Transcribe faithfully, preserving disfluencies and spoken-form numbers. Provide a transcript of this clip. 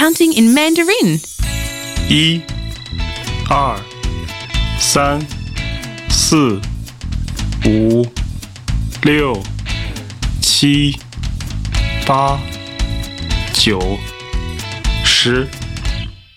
counting in Mandarin. 一、二、三、四、五、六、七、八、九、十。